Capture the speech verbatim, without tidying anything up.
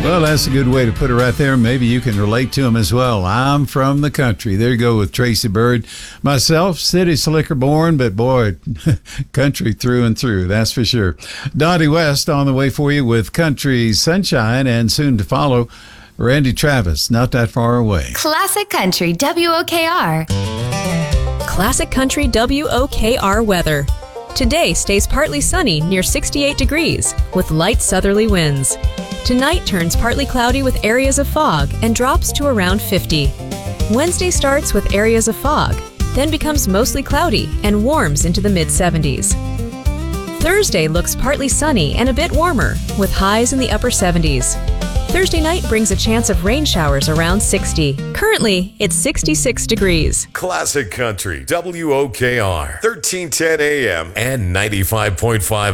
Well, that's a good way to put it right there. Maybe you can relate to him as well. I'm from the country. There you go with Tracy Byrd. Myself, city slicker born, but boy, country through and through, that's for sure. Dottie West on the way for you with Country Sunshine, and soon to follow, Randy Travis, Not That Far Away. Classic Country W O K R. Classic Country W O K R weather. Today stays partly sunny near sixty-eight degrees with light southerly winds. Tonight turns partly cloudy with areas of fog and drops to around fifty. Wednesday starts with areas of fog, then becomes mostly cloudy and warms into the mid seventies. Thursday looks partly sunny and a bit warmer with highs in the upper seventies. Thursday night brings a chance of rain showers around sixty. Currently, it's sixty-six degrees. Classic Country W O K R, thirteen ten A M and ninety-five point five